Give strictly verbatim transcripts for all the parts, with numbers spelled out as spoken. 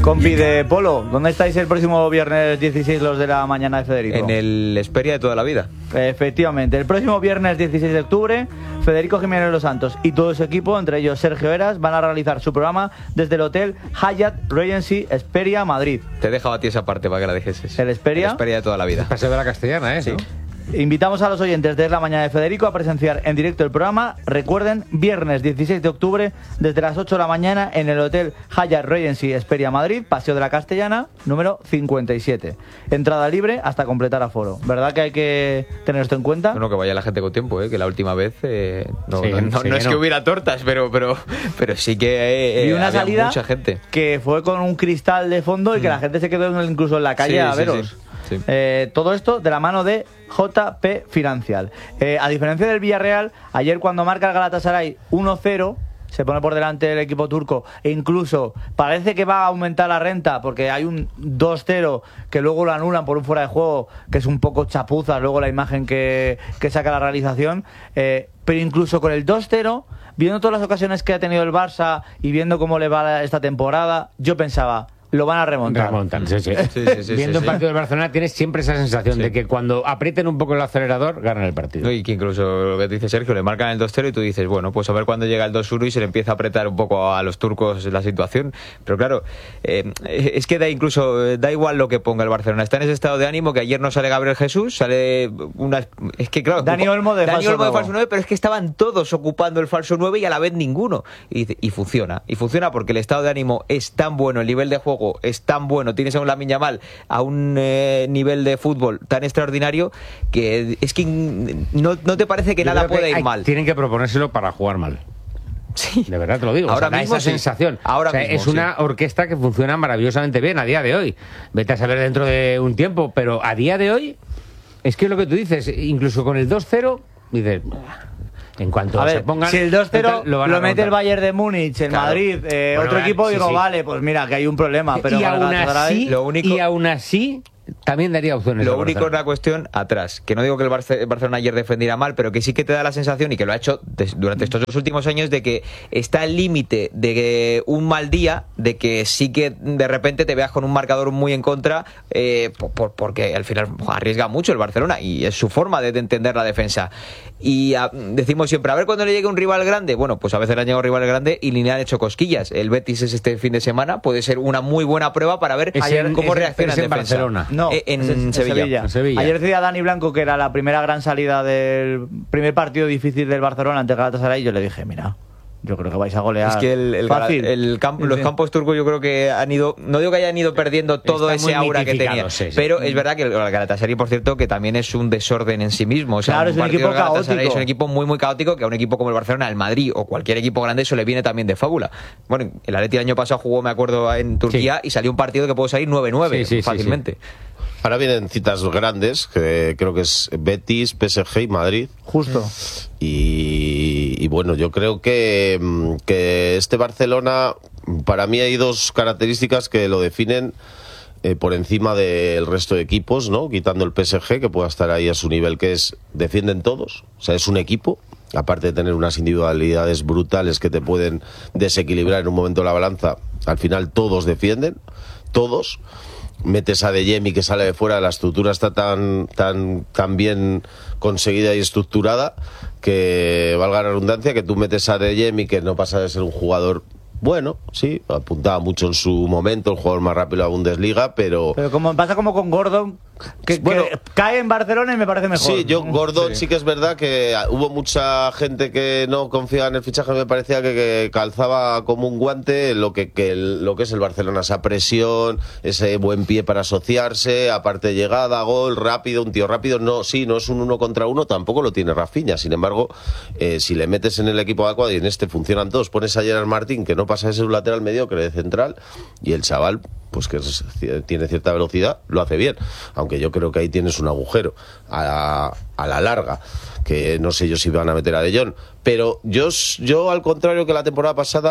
Compi de Polo, ¿dónde estáis el próximo viernes dieciséis los de la mañana de Federico? En el Esperia de toda la vida. Efectivamente, el próximo viernes dieciséis de octubre, Federico Jiménez Los Santos y todo su equipo, entre ellos Sergio Eras, van a realizar su programa desde el Hotel Hyatt Regency Esperia, Madrid. Te he dejado a ti esa parte para que la dejes. ¿El Esperia? El Esperia de toda la vida. Paseo de la Castellana, ¿eh? Sí. ¿no? Invitamos a los oyentes de La Mañana de Federico a presenciar en directo el programa. Recuerden, viernes dieciséis de octubre, desde las ocho de la mañana, en el Hotel Hyatt Regency Esperia Madrid, Paseo de la Castellana, número cincuenta y siete. Entrada libre hasta completar aforo. ¿Verdad que hay que tener esto en cuenta? Bueno, que vaya la gente con tiempo, ¿eh? Que la última vez eh, no, Sí, no, no, sí, no es no. que hubiera tortas, pero, pero, pero sí que eh, Vi una había salida mucha gente. que fue con un cristal de fondo y que la gente se quedó incluso en la calle Sí, a sí, veros. sí, sí. Eh, todo esto de la mano de J P Financial. Eh, a diferencia del Villarreal, ayer cuando marca el Galatasaray uno cero, se pone por delante el equipo turco e incluso parece que va a aumentar la renta porque hay un dos cero que luego lo anulan por un fuera de juego que es un poco chapuzas luego la imagen que, que saca la realización, eh, pero incluso con el dos cero, viendo todas las ocasiones que ha tenido el Barça y viendo cómo le va esta temporada, yo pensaba, lo van a remontar. Remontan, sí, sí. Sí, sí, sí, Viendo sí, un sí. partido del Barcelona tienes siempre esa sensación Sí. de que cuando aprieten un poco el acelerador ganan el partido. No, y que incluso lo que dice Sergio, le marcan el dos cero y tú dices, bueno, pues a ver cuándo llega el dos uno y se le empieza a apretar un poco a los turcos la situación. Pero claro, eh, es que da incluso da igual lo que ponga el Barcelona. Está en ese estado de ánimo que ayer no sale Gabriel Jesús, sale una... Es que claro... Dani Olmo de Dani falso Olmo de nueve. falso nueve, pero es que estaban todos ocupando el falso nueve y a la vez ninguno. Y, dice, y funciona. Y funciona porque el estado de ánimo es tan bueno, el nivel de juego es tan bueno, tienes a un Lamine Yamal a un eh, nivel de fútbol tan extraordinario que es que no, no te parece que Yo nada creo que puede ir hay- mal. Tienen que proponérselo para jugar mal. Sí. De verdad te lo digo. Ahora o sea, da mismo esa sí. sensación. Ahora O sea, mismo es una sí. orquesta que funciona maravillosamente bien a día de hoy. Vete a saber dentro de un tiempo, pero a día de hoy es que lo que tú dices, incluso con el dos cero, dices, en cuanto A se ver, pongan, si el dos cero lo, lo, van a mete el remontar. Bayern de Múnich, el Claro. Madrid, eh, Bueno, otro eh, equipo, sí, digo, sí. vale, pues mira, que hay un problema. Pero y, con el aún Galatasaray- así, lo único- y aún así también daría opciones. Lo al único es Barcelona. la cuestión atrás, que no digo que el Barce- el Barcelona ayer defendiera mal, pero que sí que te da la sensación, y que lo ha hecho des- durante estos dos últimos años, de que está al límite de que un mal día, de que sí que de repente te veas con un marcador muy en contra, eh, por- por- porque al final arriesga mucho el Barcelona, y es su forma de, de entender la defensa. Y a- decimos siempre, a ver cuando le llegue un rival grande. Bueno, pues a veces le han llegado un rival grande y le han hecho cosquillas. El Betis es este fin de semana, puede ser una muy buena prueba para ver Es ayer en- cómo es en- reacciona es en en defensa. Barcelona. No, Eh, en, es en- en Sevilla. En Sevilla. Ayer decía Dani Blanco que era la primera gran salida del primer partido difícil del Barcelona ante Galatasaray y yo le dije, mira, yo creo que vais a golear Es que el, el, fácil. el campo, los Sí. campos turcos yo creo que han ido, no digo que hayan ido perdiendo todo Está muy ese aura que tenía, mitificado, sí, sí. pero es verdad que el Galatasaray, por cierto, que también es un desorden en sí mismo. O sea, Claro, es un partido equipo del Galatasaray caótico. es un equipo muy muy caótico, que a un equipo como el Barcelona, el Madrid o cualquier equipo grande eso le viene también de fábula. Bueno, el Atleti el año pasado jugó, me acuerdo, en Turquía y salió un partido que pudo salir nueve nueve Sí, sí, sí, fácilmente. Ahora vienen citas grandes, que creo que es Betis, P S G y Madrid. Justo. Y, y bueno, yo creo que, mm, que este Barcelona, para mí hay dos características que lo definen eh, por encima del resto de equipos, ¿no? Quitando el P S G, que pueda estar ahí a su nivel, que es, defienden todos, o sea, es un equipo, aparte de tener unas individualidades brutales que te pueden desequilibrar en un momento la balanza, al final todos defienden, todos. Metes a De Jemi que sale de fuera, la estructura está tan, tan, tan bien conseguida y estructurada que, valga la redundancia, que tú metes a De Jemi, que no pasa de ser un jugador bueno, sí, apuntaba mucho en su momento, el jugador más rápido de la Bundesliga, pero... Pero como pasa como con Gordon, que, Bueno, que cae en Barcelona y me parece mejor. Sí, yo Gordon sí. que es verdad que hubo mucha gente que no confiaba en el fichaje, me parecía que, que calzaba como un guante lo que, que el- lo que es el Barcelona, esa presión, ese buen pie para asociarse, aparte llegada, gol, rápido, un tío rápido, no, sí, no es un uno contra uno, tampoco lo tiene Rafinha, sin embargo, eh, si le metes en el equipo adecuado y en este funcionan todos, pones a Gerard Martín, que no pasa de ser un lateral mediocre de central, y el chaval, pues que es- tiene cierta velocidad, lo hace bien, aunque yo creo que ahí tienes un agujero a, a la larga, que no sé yo si van a meter a De Jong, pero yo, yo al contrario que la temporada pasada,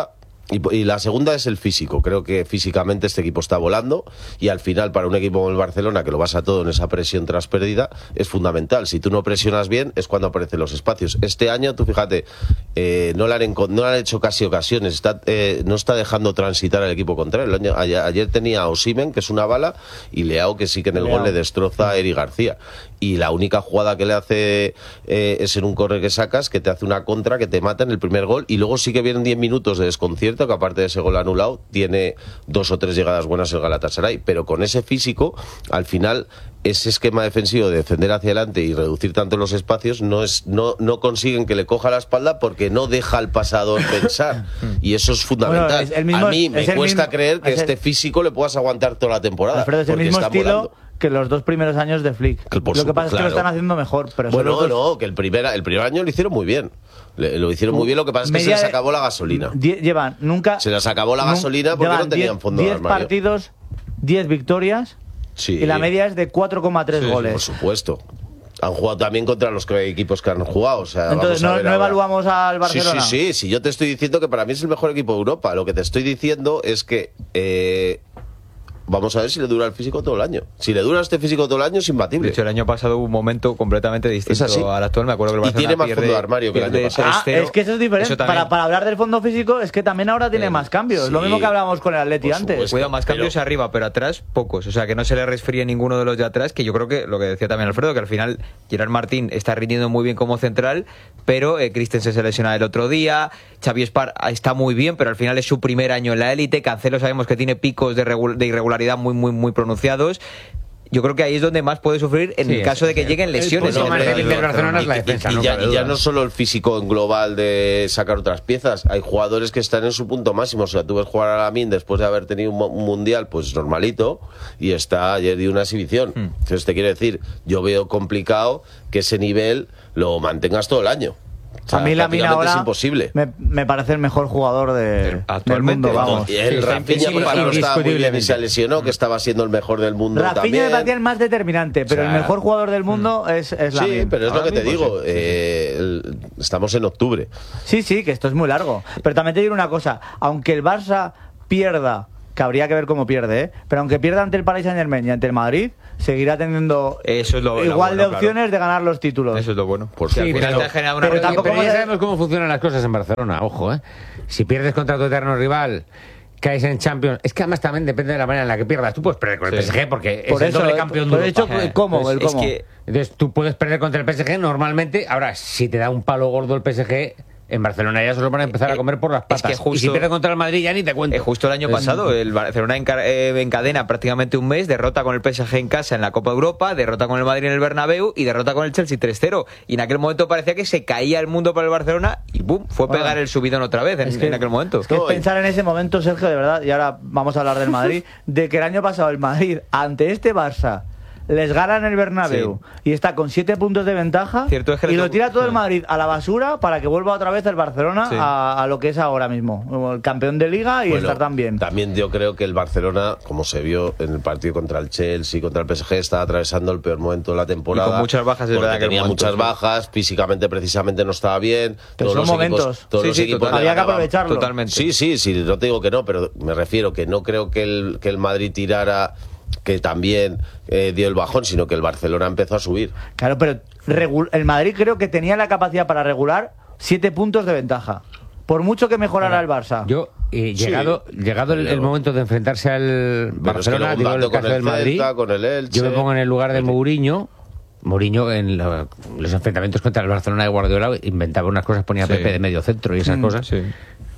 Y, y la segunda es el físico. Creo que físicamente este equipo está volando y al final para un equipo como el Barcelona, que lo basa todo en esa presión tras pérdida, es fundamental. Si tú no presionas bien es cuando aparecen los espacios. Este año, tú fíjate, eh, no, le han, no le han hecho casi ocasiones, está, eh, no está dejando transitar al equipo contrario. El año, ayer, ayer tenía a Osimhen, que es una bala, y Leao, que sí que en el Leao. Gol le destroza a Eric García. Y la única jugada que le hace eh, es en un corre que sacas, que te hace una contra, que te mata en el primer gol, y luego sí que vienen diez minutos de desconcierto, que aparte de ese gol anulado tiene dos o tres llegadas buenas el Galatasaray, pero con ese físico al final ese esquema defensivo de defender hacia adelante y reducir tanto los espacios no es no no consiguen que le coja la espalda porque no deja al pasador pensar, y eso es fundamental. Bueno, es el mismo, a mí me cuesta mismo, creer que este el, físico le puedas aguantar toda la temporada. Alfredo, es el mismo estilo volando. Que los dos primeros años de Flick. Que lo que pasa claro. es que lo están haciendo mejor. Pero bueno, dos... no, que el primer, el primer año lo hicieron muy bien. Le, lo hicieron muy bien, lo que pasa es que se les acabó la gasolina. Die, llevan nunca... Se les acabó la gasolina porque no tenían fondo de armario. diez partidos, diez victorias, sí. y la media es de cuatro coma tres sí, goles. Por supuesto. Han jugado también contra los equipos que han jugado. O sea, entonces, ¿no, ¿no evaluamos al Barcelona? Sí, sí, sí, sí. Yo te estoy diciendo que para mí es el mejor equipo de Europa. Lo que te estoy diciendo es que... Eh, vamos a ver si le dura el físico todo el año. Si le dura este físico todo el año, es imbatible. De hecho, el año pasado hubo un momento completamente distinto al actual. Me acuerdo que el Barcelona y tiene más pierde, fondo de armario que el año pasado. Ah, es que eso es diferente. Eso para, para hablar del fondo físico, es que también ahora tiene eh, más cambios. Sí, lo mismo que hablábamos con el Atleti antes. Cuidado, más cambios pero... arriba, pero atrás pocos. O sea, que no se le resfríe ninguno de los de atrás, que yo creo que lo que decía también Alfredo, que al final Gerard Martín está rindiendo muy bien como central, pero eh, Christensen se lesiona el otro día, Xavi Espar está muy bien, pero al final es su primer año en la élite. Cancelo sabemos que tiene picos de, de irregularidad muy, muy, muy pronunciados. Yo creo que ahí es donde más puede sufrir en sí, el caso de que lleguen lesiones. El más débil del Barcelona es la defensa. Y, y, y, ya, y ya no solo el físico en global de sacar otras piezas, hay jugadores que están en su punto máximo. O sea, tú ves jugar a Lamine después de haber tenido un mundial, pues normalito, y está ayer de una exhibición. Hmm. Entonces te quiero decir, yo veo complicado que ese nivel lo mantengas todo el año. O sea, a mí Lamine ahora es imposible. Me, me parece el mejor jugador de, del mundo, vamos. Y el sí, Rafinha, por ejemplo, estaba muy bien y se lesionó, que estaba siendo el mejor del mundo Rafinha también. me parecía el más determinante, pero o sea, el mejor jugador del mundo mm. es, es Lamine. Sí, pero es ahora lo que te digo, sí. eh, el, estamos en octubre. Sí, sí, que esto es muy largo. Pero también te digo una cosa, aunque el Barça pierda, que habría que ver cómo pierde, ¿eh? Pero aunque pierda ante el Paris Saint-Germain y ante el Madrid, seguirá teniendo eso es lo, igual lo bueno, de opciones claro. de ganar los títulos. Eso es lo bueno. Por sí, al final pero, te ha generado una pero, pero, pero ya sabemos cómo funcionan las cosas en Barcelona, ojo, ¿eh? Si pierdes contra tu eterno rival, caes en Champions, es que además también depende de la manera en la que pierdas. Tú puedes perder con el sí. P S G porque por es eso, el doble campeón por de Europa. Por hecho, ¿cómo? Pues el cómo. Es que... Entonces tú puedes perder contra el P S G normalmente. Ahora, si te da un palo gordo el P S G... En Barcelona ya se lo van a empezar a comer por las patas. Es que justo, y si pierde contra el Madrid ya ni te cuento. Eh, justo el año es... pasado el Barcelona enca eh, encadena prácticamente un mes, derrota con el P S G en casa en la Copa de Europa, derrota con el Madrid en el Bernabéu y derrota con el Chelsea tres cero. Y en aquel momento parecía que se caía el mundo para el Barcelona y ¡bum! Fue pegar bueno, el subidón otra vez en, es que, en aquel momento. Es que es pensar en ese momento, Sergio, de verdad, y ahora vamos a hablar del Madrid, de que el año pasado el Madrid ante este Barça les gana en el Bernabéu sí. y está con siete puntos de ventaja Cierto es que y lo tira todo el Madrid a la basura para que vuelva otra vez el Barcelona sí. a, a lo que es ahora mismo, el campeón de Liga y bueno, estar tan bien. También yo creo que el Barcelona, como se vio en el partido contra el Chelsea, contra el P S G, estaba atravesando el peor momento de la temporada. Y con muchas bajas, es verdad que tenía momento, muchas sí. bajas, físicamente precisamente no estaba bien. Pero todos son los momentos. Equipos, todos sí, los sí, equipos total, había que aprovecharlo. Totalmente. Sí, sí, sí, no te digo que no, pero me refiero que no creo que el, que el Madrid tirara, que también eh, dio el bajón, sino que el Barcelona empezó a subir. Claro, pero el Madrid creo que tenía la capacidad para regular siete puntos de ventaja. Por mucho que mejorara el Barça. Yo, eh, llegado, sí, llegado el, el momento de enfrentarse al Barcelona, es que digo, en el caso del Madrid, con el Elche, yo me pongo en el lugar de Mourinho. Mourinho en la, los enfrentamientos contra el Barcelona de Guardiola inventaba unas cosas, ponía a Pepe sí. de medio centro y esas mm, cosas. Sí.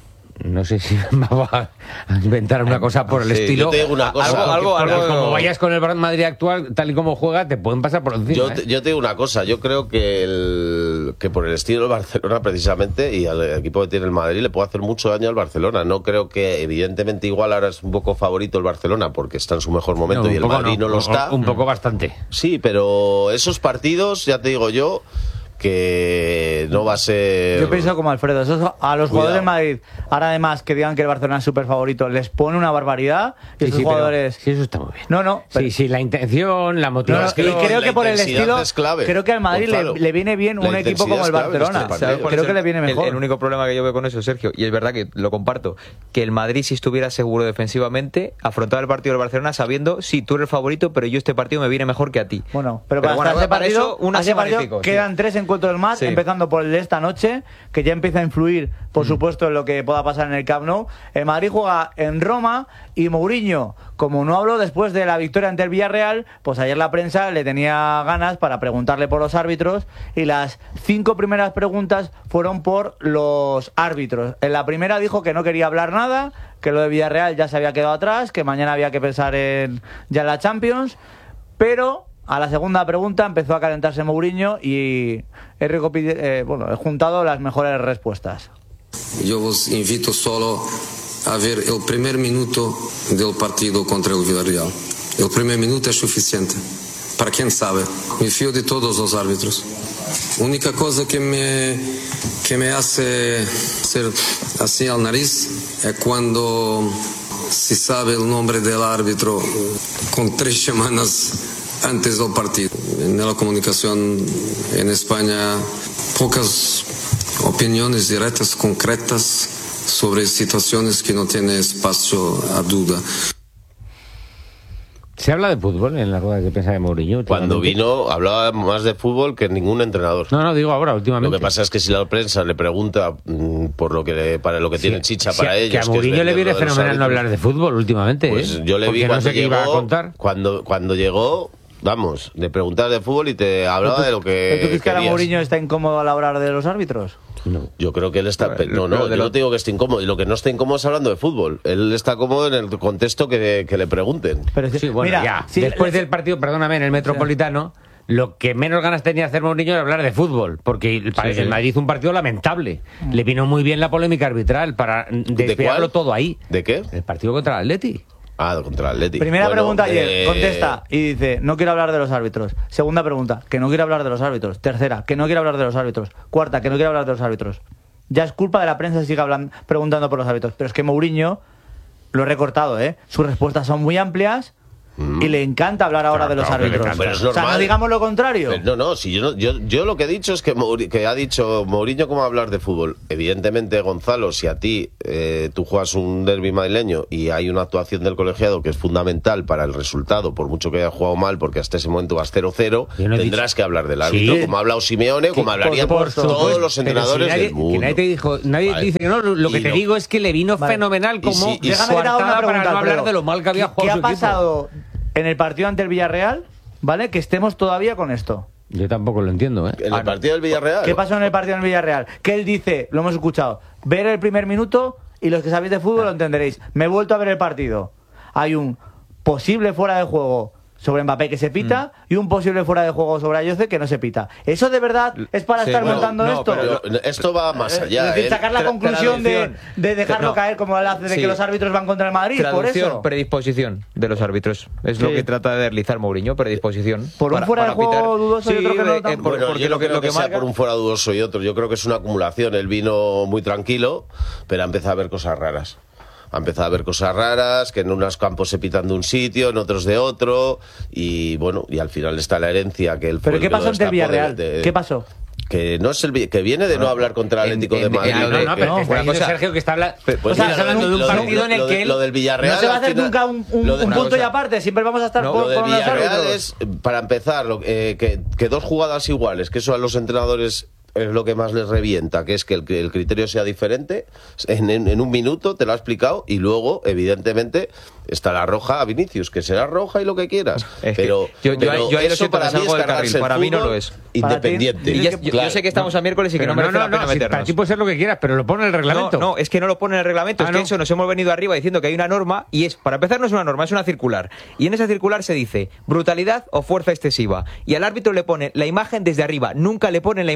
No sé si me va a inventar una cosa por el sí, estilo. Yo te digo una cosa. Algo, algo, algo, como vayas con el Madrid actual, tal y como juega, te pueden pasar por encima. Yo, ¿eh? te, yo te digo una cosa. Yo creo que el, que por el estilo del Barcelona, precisamente, y al equipo que tiene el Madrid, le puede hacer mucho daño al Barcelona. No creo que, evidentemente, igual ahora es un poco favorito el Barcelona porque está en su mejor momento no, y el Madrid no, no lo está. Un poco bastante. Sí, pero esos partidos, ya te digo yo, que no va a ser... Yo pienso como Alfredo, eso a los Cuidado. jugadores del Madrid, ahora además que digan que el Barcelona es súper favorito, les pone una barbaridad y Sí, esos sí, pero- jugadores... sí, eso está muy bien. No, no, pero- Sí, sí, la intención, la No, no, motivación. y creo que la por el intensidad estilo, es clave, creo que al Madrid Gonzalo. le, le viene bien La un equipo intensidad como el es clave en Barcelona. este ¿Sabes partido. cuál Creo es que el- le viene mejor. El, el único problema que yo veo con eso, Sergio, y es verdad que lo comparto, que el Madrid, si estuviera seguro defensivamente, afrontaba el partido del Barcelona sabiendo, sí, tú eres el favorito, pero yo este partido me viene mejor que a ti. Bueno, pero para bueno, hasta ese para partido, eso, una a ese semana y partido pico, quedan sí. tres encuentros más, Sí. empezando por el de esta noche, que ya empieza a influir, por Mm. supuesto, en lo que pueda pasar en el Camp Nou. El Madrid juega en Roma y Mourinho, como no habló después de la victoria ante el Villarreal, pues ayer la prensa le tenía ganas para preguntarle por los árbitros y las cinco primeras preguntas fueron por los árbitros. En la primera dijo que no quería hablar nada, que lo de Villarreal ya se había quedado atrás, que mañana había que pensar en ya en la Champions, pero a la segunda pregunta empezó a calentarse Mourinho y he, recopi- eh, bueno, he juntado las mejores respuestas. Yo os invito solo a ver el primer minuto del partido contra el Villarreal. El primer minuto es suficiente. Para quien sabe, me fío de todos los árbitros. Única cosa que me, que me hace ser así al nariz es cuando se sabe el nombre del árbitro con tres semanas antes del partido. En la comunicación en España, pocas opiniones directas, concretas sobre situaciones que no tienen espacio a duda. Se habla de fútbol en la rueda de prensa de Mourinho. Cuando últimamente. vino hablaba más de fútbol que ningún entrenador. No, no, digo ahora, últimamente. Lo que pasa es que si la prensa le pregunta mm, por lo que le- para lo que tiene chicha Sí, para que ellos, a es Mourinho le vender viene lo de los fenomenal no árbitros, hablar de fútbol últimamente. Pues ¿eh? yo le vi Porque cuando no sé qué llegó, iba a contar. Cuando, cuando llegó, vamos, de preguntar de fútbol y te hablaba de lo que ¿Tú crees que ahora querías. Mourinho está incómodo al hablar de los árbitros? No. Yo creo que él está... Bueno, No, lo no, de yo lo- no te digo que esté incómodo. Y lo que no está incómodo es hablando de fútbol. Él está cómodo en el contexto que, que le pregunten. Pero Sí, bueno, mira, ya. sí, Después les- del partido, perdóname, en el Metropolitano, lo que menos ganas tenía de hacer Mourinho era hablar de fútbol, porque el, Sí, sí. el Madrid hizo un partido lamentable. Le vino muy bien la polémica arbitral para desviarlo cuál? todo ahí. ¿De qué? El partido contra el Atleti. Ah, contra el Atleti. Primera Bueno, pregunta ayer, eh, contesta y dice, no quiero hablar de los árbitros. Segunda pregunta, que no quiero hablar de los árbitros. Tercera, que no quiero hablar de los árbitros. Cuarta, que no quiero hablar de los árbitros. Ya es culpa de la prensa si sigue hablando, preguntando por los árbitros. Pero es que Mourinho, lo he recortado, ¿eh? Sus respuestas son muy amplias y le encanta hablar ahora Claro, de los claro, que le árbitros. encanta. Pero es O sea, no normal. digamos lo contrario. Pero no, no, si yo, no yo, yo lo que he dicho es que, Mouri- que ha dicho Mourinho cómo hablar de fútbol. Evidentemente, Gonzalo, si a ti eh, tú juegas un derbi madrileño y hay una actuación del colegiado que es fundamental para el resultado, por mucho que haya jugado mal, porque hasta ese momento vas cero cero, Yo no he tendrás dicho- que hablar del árbitro, Sí. como ha hablado Simeone, como por hablarían supuesto. todos los Pero entrenadores si nadie, del mundo. que nadie te dijo, nadie Vale. dice que no, lo que Y te no. digo es que le vino Vale. fenomenal Y como si- y si- Déjame que te haga una coartada para pregunta, no hablar Alfredo. de lo mal que había ¿Qué- jugado ¿Qué su ha equipo. pasado en el partido ante el Villarreal? ¿Vale? Que estemos todavía con esto. Yo tampoco lo entiendo, ¿eh? En el partido del Villarreal. ¿Qué pasó en el partido en el Villarreal? Que él dice, lo hemos escuchado, ver el primer minuto y los que sabéis de fútbol lo entenderéis. Me he vuelto a ver el partido. Hay un posible fuera de juego sobre Mbappé que se pita y un posible fuera de juego sobre Ayoce que no se pita. ¿Eso de verdad es para Sí, estar bueno, montando no, esto? pero Pero esto va más Eh, allá. es decir, ¿eh? sacar la Tra- conclusión de, traducción. de dejarlo No. caer como él hace de Sí. que los árbitros van contra el Madrid. Por Traducción, eso. predisposición de los árbitros. Es lo Sí. que trata de deslizar Mourinho, predisposición. Por un para- fuera de para juego pitar. dudoso y Sí, otro que no eh, tan- por- Bueno, porque yo lo no que, creo lo que, que sea marca... por un fuera dudoso y otro. Yo creo que es una acumulación. Él vino muy tranquilo, pero ha empezado a ver cosas raras. Ha empezado a ver cosas raras, que en unos campos se pitan de un sitio, en otros de otro, y bueno, y al final está la herencia que él fue ¿Pero el qué que lo pasó ante el destapó de- Villarreal? de- ¿Qué pasó? Que no es el Vi- que viene de no hablar contra el en- Atlético de en- Madrid. en lo no, de- no, pero no, te está una diciendo cosa- Sergio que está hablando... Pues O sea, mira, se hablando de un lo partido en el lo de- que él lo del Villarreal, no se va a al hacer final- nunca un, un- lo de- un una punto y cosa- aparte. Siempre vamos a estar No, por, Lo del con los Villarreal árbitros. es, para empezar, lo- eh, que, que dos jugadas iguales, que eso a los entrenadores es lo que más les revienta, que es que el, que el criterio sea diferente. En, en- en un minuto te lo ha explicado y luego, evidentemente, está la roja a Vinicius, que será roja y lo que quieras. Es que pero yo- yo pero ahí- yo ahí lo eso siento, para me mí es salgo del cargarse carril, el para mí no fútbol lo es. independiente. Y ya- yo, Claro. yo sé que estamos a miércoles y que Pero no merece no, la pena no, si meternos. para ti puede ser lo que quieras, pero lo pone en el reglamento. No, no, es que no lo pone en el reglamento. Ah, es que ¿no? eso nos hemos venido arriba diciendo que hay una norma y es, para empezar, no es una norma, es una circular. Y en esa circular se dice brutalidad o fuerza excesiva. Y al árbitro le pone la imagen desde arriba, nunca le ponen la imagen desde atrás.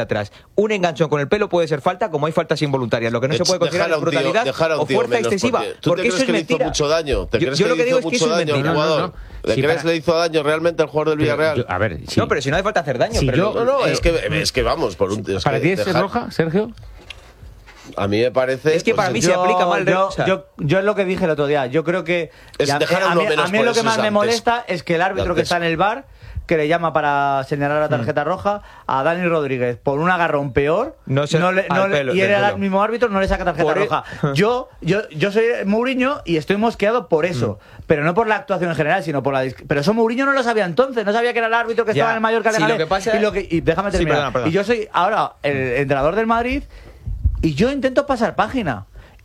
atrás. Un enganchón con el pelo puede ser falta, como hay faltas involuntarias. Lo que no se puede considerar es brutalidad tío, o fuerza menos, excesiva. Porque, ¿tú porque te eso crees es que mentira. le hizo mucho daño? ¿Te yo, crees yo que lo que le digo hizo es que mucho eso es daño al mentira. jugador? No, no, no. ¿Le Sí, crees para- que le hizo daño realmente al jugador del Pero Villarreal? yo- a ver, sí. No, pero si no hace falta hacer daño. Si pero yo- No, no, Eh, es que, es que vamos, por un... Es ¿Para que ti es dejar- roja, Sergio? A mí me parece... Es que para pues, mí se aplica mal, yo, o sea- yo, yo es lo que dije el otro día. Yo creo que Es y a, dejar a a uno mí, menos a mí por lo que eso más es me antes. molesta es que el árbitro que Antes. está en el bar, que le llama para señalar la tarjeta roja a Dani Rodríguez por un agarrón peor, No se- le- al no le- pelo, y del era pelo. el mismo árbitro, no le saca tarjeta Por e- roja. Yo, yo, yo soy Mourinho y estoy mosqueado por eso, pero no por la actuación en general, sino por la dis- pero eso Mourinho no lo sabía entonces, no sabía que era el árbitro que Ya. estaba en el Mallorca Sí, Leganés. lo que pasa- y lo que y déjame Sí, terminar. perdona, perdona. Y yo soy ahora el entrenador del Madrid y yo intento pasar página.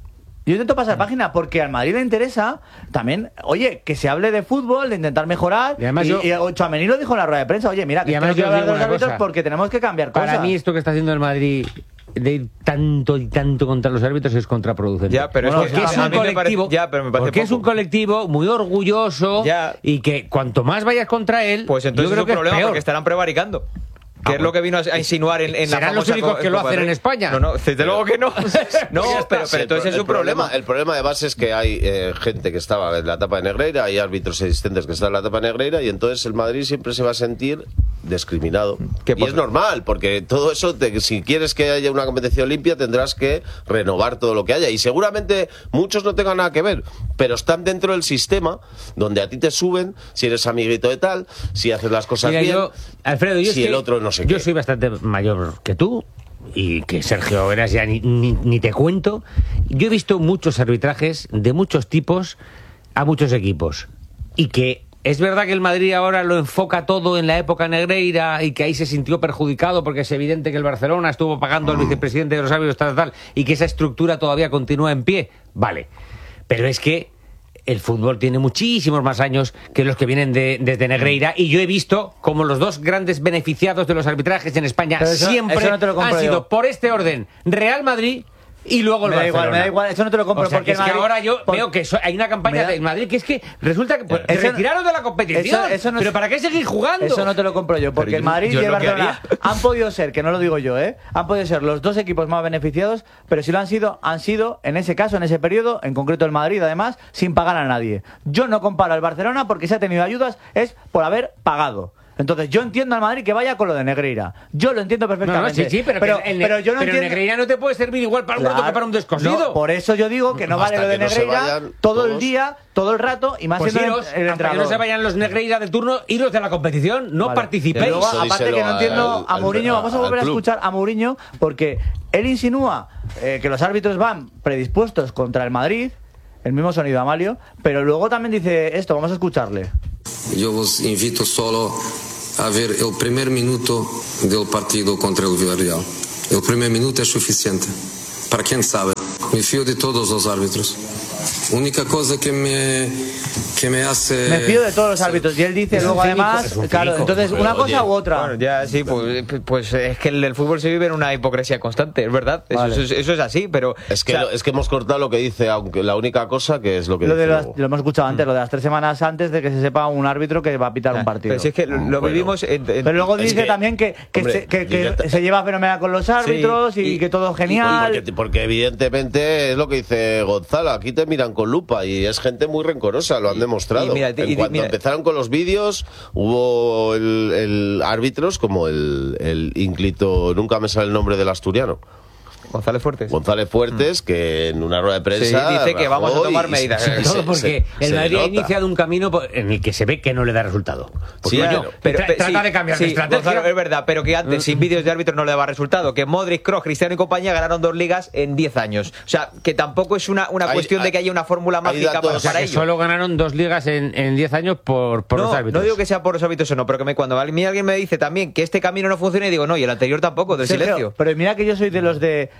Yo intento pasar página porque al Madrid le interesa también, oye, que se hable de fútbol, de intentar mejorar. Y además yo- y Tchouaméni lo dijo en la rueda de prensa, oye, mira, que Y es que además no quiero yo os hablar de digo los una árbitros cosa. porque tenemos que cambiar cosas. Para mí esto que está haciendo el Madrid de ir tanto y tanto contra los árbitros es contraproducente. Ya, pero es Bueno, que porque es a un mí me parece- colectivo, ya, pero me parece porque es poco. un colectivo muy orgulloso Ya. y que cuanto más vayas contra él, Pues entonces yo creo es un que problema es peor. porque estarán prevaricando. Que Ah, es lo que vino a a insinuar en, en la ¿Serán los famosa únicos co- que lo Copa hacen del en Rey. España? No, no, desde luego que no. No, Pues ya está. pero, Sí, pero entonces el es un problema. El problema de base es que hay eh, gente que estaba en la etapa de Negreira, hay árbitros existentes que están en la etapa de Negreira y entonces el Madrid siempre se va a sentir discriminado. ¿Qué Y pasa? es normal, porque todo eso, te- si quieres que haya una competición limpia, tendrás que renovar todo lo que haya. Y seguramente muchos no tengan nada que ver, pero están dentro del sistema donde a ti te suben si eres amiguito de tal, si haces las cosas Mira, bien, yo, Alfredo, yo es si que el otro no sé yo qué. soy bastante mayor que tú y que Sergio Veras ya ni, ni, ni te cuento. Yo he visto muchos arbitrajes de muchos tipos a muchos equipos y que es verdad que el Madrid ahora lo enfoca todo en la época Negreira y que ahí se sintió perjudicado porque es evidente que el Barcelona estuvo pagando al vicepresidente de los árbitros tal, tal, y que esa estructura todavía continúa en pie. Vale, pero es que el fútbol tiene muchísimos más años que los que vienen de, desde Negreira y yo he visto como los dos grandes beneficiados de los arbitrajes en España Pero eso- siempre eso no te lo compro han sido yo. por este orden Real Madrid y luego el Me da Barcelona. igual, me da igual, eso no te lo compro O sea, porque que es el que Madrid- ahora yo por- veo que so- hay una Me campaña da- del Madrid que es que resulta que pues, te Eso- retiraron de la competición. eso- eso no pero es- ¿para qué seguir jugando? Eso no te lo compro yo, porque Pero el yo- Madrid yo y el lo que Barcelona haría. han podido ser, que no lo digo yo, ¿eh? Han podido ser los dos equipos más beneficiados, pero si lo han sido, han sido, en ese caso, en ese periodo, en concreto el Madrid, además, sin pagar a nadie. Yo no comparo al Barcelona porque si ha tenido ayudas es por haber pagado. Entonces, yo entiendo al Madrid que vaya con lo de Negreira. Yo lo entiendo No, no, perfectamente. sí, sí, pero, pero, que el, Ne- pero yo no pero entiendo. Negreira no te puede servir igual para un Claro. gordo que para un descosido. No, por eso yo digo que no Hasta vale lo de que no se Negreira vayan todo el todos. día, todo el rato, y más Pues siendo iros, el, el hasta que no entrenador. se vayan los Negreira de turno, iros de la competición, no Vale. participéis. Y luego, Eso aparte díselo que no entiendo al- a Mourinho, al- vamos a al volver a club. escuchar a Mourinho porque él insinúa eh, que los árbitros van predispuestos contra el Madrid, el mismo sonido Amalio, pero luego también dice esto, vamos a escucharle. Yo os invito solo a ver el primer minuto del partido contra el Villarreal. El primer minuto es suficiente. Para quien sabe, me fío de todos los árbitros. Única cosa que me, que me hace... Me fío de todos los árbitros y él dice Es un luego cínico, además, es un claro, cínico. entonces Pero, una cosa oye, u otra. Bueno, ya sí, pues, pues es que el, el fútbol se vive en una hipocresía constante, es verdad. Eso, Vale. eso es- eso es así, pero. Es que, o sea, es que hemos cortado lo que dice, aunque la única cosa que es lo que Lo, de dice las- luego. lo hemos escuchado antes, lo de las tres semanas antes de que se sepa un árbitro que va a pitar un partido. pero si es que lo, lo Bueno. vivimos en, en- Pero luego Es dice que, también que, que, hombre, se, que- que directa- se lleva fenomenal con los árbitros Sí, y, y- que todo Y genial. porque, porque evidentemente es lo que dice Gonzalo, aquí te miran con lupa y es gente muy rencorosa, lo han demostrado. y mira, y- en y- cuanto mira- empezaron con los vídeos, hubo el, el árbitros como el, el ínclito, nunca me sale el nombre del asturiano, González Fuertes. González Fuertes, que en una rueda de prensa Sí, dice que vamos a rajó tomar y medidas. se- Sobre se- Todo porque se- el se Madrid ha nota. iniciado un camino por- en el que se ve que no le da resultado. Pues Sí, coño, claro, Pero, tra- pero- trata sí, de cambiar sí, de estrategia. Gonzalo, es verdad, pero que antes sin vídeos de árbitros no le daba resultado. Que Modric, Kroos, Cristiano y compañía ganaron dos ligas en diez años. O sea, que tampoco es una, una Hay- cuestión hay- de que haya una fórmula hay mágica datos- para, O sea, para que ello. solo ganaron dos ligas en, en diez años por, por no, los árbitros. no digo que sea por los hábitos o no, pero que me, cuando a mí alguien me dice también que este camino no funciona, y digo, no, y el anterior tampoco, del Sergio, silencio. Pero mira que yo soy de los de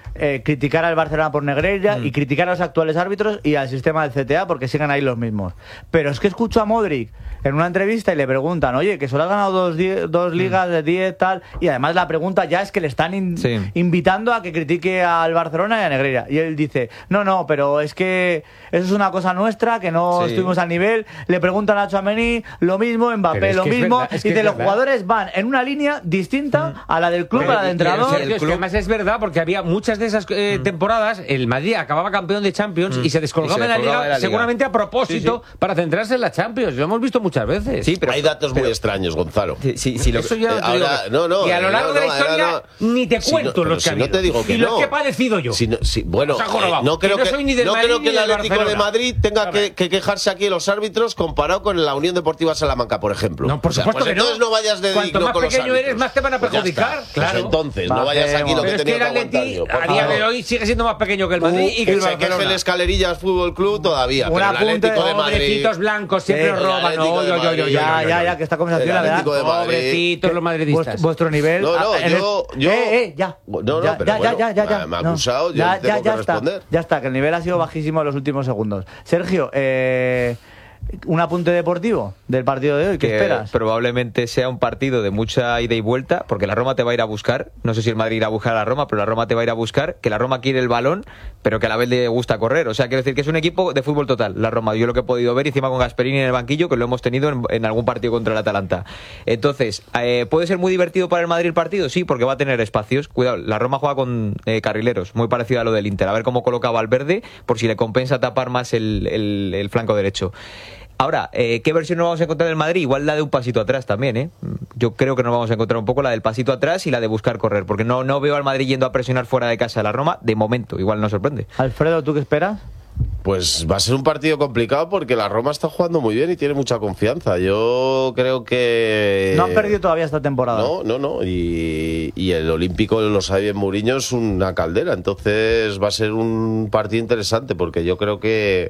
eh, criticar al Barcelona por Negreira mm. y criticar a los actuales árbitros y al sistema del C T A porque sigan ahí los mismos. Pero es que escucho a Modric en una entrevista y le preguntan, oye, que solo has ganado dos, die- dos ligas mm. de diez, tal, y además la pregunta ya es que le están in- sí. invitando a que critique al Barcelona y a Negreira. Y él dice, no, no, pero es que eso es una cosa nuestra, que no sí. estuvimos al nivel. Le preguntan a Tchouaméni lo mismo, Mbappé es lo mismo, verdad, es y de los verdad. jugadores van en una línea distinta mm. a la del club, pero, a la del entrenador. Sergio, el club. Es que además es verdad, porque había muchas de esas eh, mm. temporadas, el Madrid acababa campeón de Champions mm. y se descolgaba, y se en la liga, de la liga, seguramente a propósito, sí, sí. para centrarse en la Champions. Lo hemos visto muchas veces. Sí, pero hay datos pero, muy extraños, Gonzalo. Sí, sí, sí, lo, Eso ya eh, ahora, no, no, y a lo largo no, de la no, historia no, ni te cuento si no, los que si no te digo que y no. los que he padecido yo. Si no, si, bueno, eh, no creo que, que, no, soy ni del no Madrid, creo que el Atlético Barcelona. de Madrid tenga que, que quejarse aquí de los árbitros comparado con la Unión Deportiva Salamanca, por ejemplo. No, por o sea, supuesto pues que no. Entonces no vayas de Cuanto más con pequeño los eres, más te van a perjudicar. Pues claro. Pues entonces, no vayas aquí lo que tenía que aguantar yo. A día de hoy sigue siendo más pequeño que el Madrid y que el Barcelona. Que se queje el Escalerillas Fútbol Club todavía, pero el Atlético de Madrid... Pobrecitos blancos siempre os roban. Ya, ya, ya, que esta conversación la verdad. Pobrecitos los madridistas. Vuestro nivel... No, no, yo... Eh, eh, ya. No, no, pero ya, ya, ya, ya. Me ha acusado, yo tengo que responder. Ya está, que el nivel ha sido bajísimo en los últimos segundos. Sergio, eh... un apunte deportivo del partido de hoy, ¿qué que esperas? Probablemente sea un partido de mucha ida y vuelta, porque la Roma te va a ir a buscar, no sé si el Madrid irá a buscar a la Roma, pero la Roma te va a ir a buscar, que la Roma quiere el balón, pero que a la vez le gusta correr, o sea, quiero decir que es un equipo de fútbol total, la Roma, yo lo que he podido ver, encima con Gasperini en el banquillo, que lo hemos tenido en, en algún partido contra el Atalanta. Entonces, eh, ¿puede ser muy divertido para el Madrid el partido? Sí, porque va a tener espacios, cuidado, la Roma juega con eh, carrileros, muy parecido a lo del Inter, a ver cómo coloca Valverde, por si le compensa tapar más el, el, el flanco derecho. Ahora, eh, ¿qué versión nos vamos a encontrar del Madrid? Igual la de un pasito atrás también, ¿eh? Yo creo que nos vamos a encontrar un poco la del pasito atrás y la de buscar correr, porque no, no veo al Madrid yendo a presionar fuera de casa a la Roma, de momento, igual nos sorprende. Alfredo, ¿tú qué esperas? Pues va a ser un partido complicado porque la Roma está jugando muy bien y tiene mucha confianza. Yo creo que... No han perdido todavía esta temporada. No, no, no. Y, y el Olímpico, lo sabe bien Mourinho, es una caldera. Entonces va a ser un partido interesante porque yo creo que...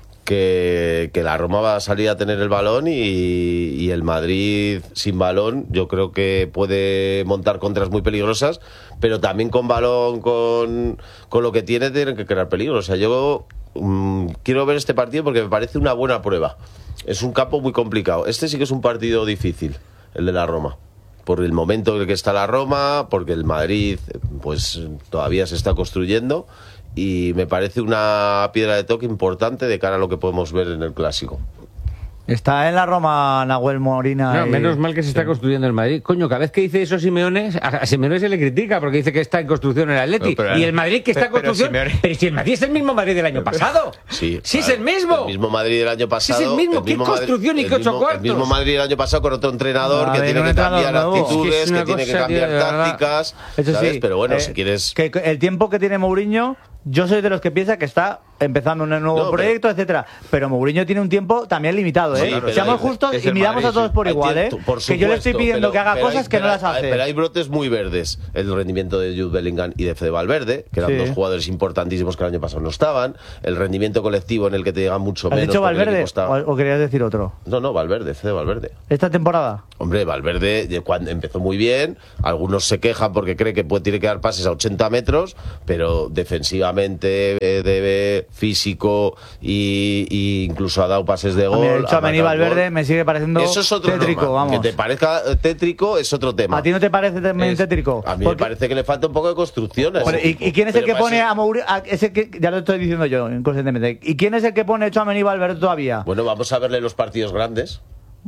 Que, que la Roma va a salir a tener el balón y, y el Madrid sin balón yo creo que puede montar contras muy peligrosas, pero también con balón, con, con lo que tiene, tienen que crear peligro. O sea, yo mmm, quiero ver este partido porque me parece una buena prueba. Es un campo muy complicado. Este sí que es un partido difícil, el de la Roma. Por el momento en el que está la Roma, porque el Madrid pues todavía se está construyendo. Y me parece una piedra de toque importante de cara a lo que podemos ver en el Clásico. Está en la Roma Nahuel Molina. No, y... Menos mal que se está construyendo el Madrid. Coño, cada vez que dice eso Simeone, a Simeone se le critica porque dice que está en construcción el Atleti. Pero, pero, y el Madrid que está en construcción... Pero, Simeone... pero si el Madrid es el mismo Madrid del año pasado. Sí, sí es el mismo. El mismo Madrid del año pasado. Sí es el mismo. El ¿Qué mismo construcción Madrid, y qué ocho mismo, cuartos? El mismo Madrid del año pasado con otro entrenador a que ver, tiene que cambiar actitudes, es que, es que tiene que cambiar tío, tácticas. Eso ¿sabes? Sí, pero bueno, eh, si quieres... Que el tiempo que tiene Mourinho... Yo soy de los que piensa que está empezando un nuevo no, proyecto, pero, etcétera. Pero Mourinho tiene un tiempo también limitado, ¿eh? Sí, Seamos justos y miramos Madrid, a todos por igual, tiempo, ¿eh? Por supuesto, que yo le estoy pidiendo pero, que haga cosas hay, que no las hace. Pero hay brotes muy verdes. El rendimiento de Jude Bellingham y de Fede Valverde, que eran sí. dos jugadores importantísimos que el año pasado no estaban. El rendimiento colectivo en el que te llega mucho ¿Has menos. ¿Has dicho Valverde está... o, o querías decir otro? No, no, Valverde, Fede Valverde. ¿Esta temporada? Hombre, Valverde cuando empezó muy bien. Algunos se quejan porque cree que puede, tiene que dar pases a ochenta metros, pero defensivamente eh, debe físico y, y incluso ha dado pases de gol. A mí, de hecho, a mí Valverde gol. me sigue pareciendo Eso es otro tétrico, norma. vamos. Que te parezca tétrico es otro tema. ¿A ti no te parece también es, tétrico? A mí Porque... me parece que le falta un poco de construcción. Bueno, ¿y, ¿Y quién es el que pone a Mourinho? Ya lo estoy diciendo yo, inconscientemente. ¿Y quién es el que pone a Tchouaméni y Valverde todavía? Bueno, vamos a verle los partidos grandes.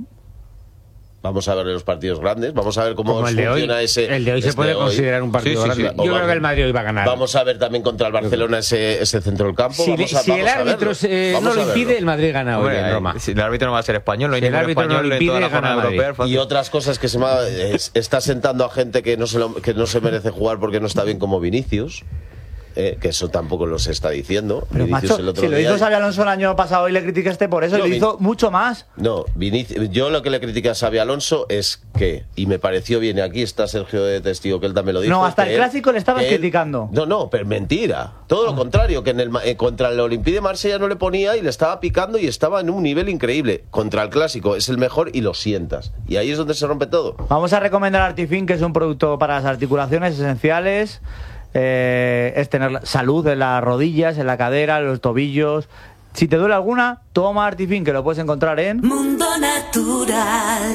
Vamos a ver los partidos grandes, vamos a ver cómo Como el de funciona hoy. ese. El de hoy este se puede hoy. considerar un partido sí, sí, grande. Sí. Yo creo que el Madrid hoy va a ganar. Vamos a ver también contra el Barcelona ese, ese centro del campo. Si, vamos a, si vamos el árbitro se, no lo impide, el Madrid gana hoy en Roma. Si el árbitro no va a ser español, no hay si ningún español no lo impide, en toda la jornada europea. Y otras cosas que se me es, está sentando a gente que no se lo, que no se merece jugar porque no está bien, como Vinicius. Eh, que eso tampoco lo se está diciendo. Pero macho, el otro si lo hizo Xabi Alonso el año pasado y le criticaste por eso, no, lo hizo Vin... mucho más. No, Vinic... yo lo que le critiqué a Xabi Alonso es que, y me pareció bien, aquí está Sergio de testigo, que él también lo dijo. No, hasta el él, clásico le estabas él... criticando. No, no, pero mentira. Todo lo contrario, que en el, eh, contra el Olympique de Marsella no le ponía y le estaba picando y estaba en un nivel increíble. Contra el clásico es el mejor y lo sientas. Y ahí es donde se rompe todo. Vamos a recomendar Artifin, que es un producto para las articulaciones esenciales. eh, es tener salud en las rodillas, en la cadera, en los tobillos. Si te duele alguna, toma Artifin, que lo puedes encontrar en Mundo Natural.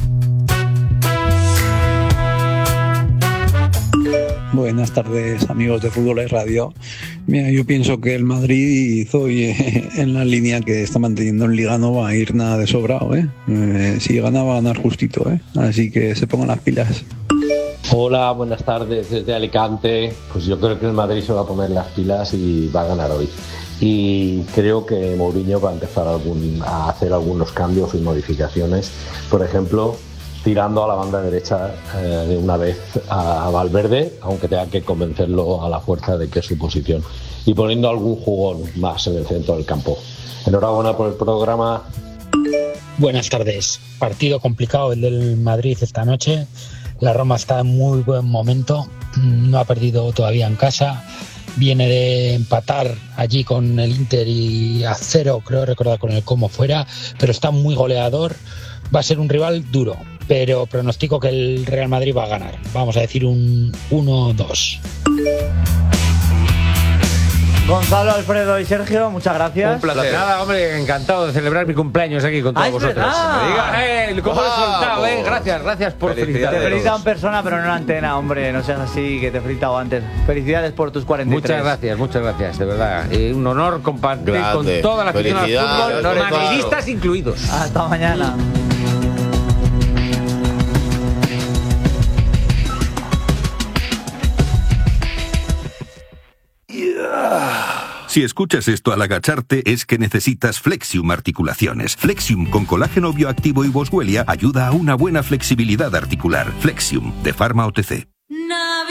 Buenas tardes, amigos de Fútbol y Radio. Mira, yo pienso que el Madrid hoy eh, en la línea que está manteniendo en Liga no va a ir nada de sobrado, ¿eh? Eh, si gana va a ganar justito, ¿eh? Así que se pongan las pilas. Hola, buenas tardes desde Alicante. Pues yo creo que el Madrid se va a poner las pilas y va a ganar hoy. Y creo que Mourinho va a empezar algún, a hacer algunos cambios y modificaciones. Por ejemplo, tirando a la banda derecha eh, de una vez a, a Valverde, aunque tenga que convencerlo a la fuerza de que es su posición. Y poniendo algún jugón más en el centro del campo. Enhorabuena por el programa. Buenas tardes. Partido complicado el del Madrid esta noche. La Roma está en muy buen momento. No ha perdido todavía en casa. Viene de empatar allí con el Inter y a cero, creo recordar con el Como fuera, pero está muy goleador. Va a ser un rival duro, pero pronostico que el Real Madrid va a ganar. Vamos a decir un uno dos. Gonzalo, Alfredo y Sergio, muchas gracias. Un placer. Nada, hombre, encantado de celebrar mi cumpleaños aquí con todos ah, vosotros. Me diga, eh, ¿cómo lo he soltado, eh? Gracias, gracias por felicitarme. Te felicita en persona, pero no en antena, hombre, no seas así, que te he felicitado antes. Felicidades por tus cuarenta y tres. Muchas gracias, muchas gracias, de verdad. Eh, un honor compartir Grande. con toda la afición al fútbol, madridistas incluidos. Hasta mañana. Si escuchas esto al agacharte es que necesitas Flexium Articulaciones. Flexium con colágeno bioactivo y Boswellia ayuda a una buena flexibilidad articular. Flexium de Pharma O T C.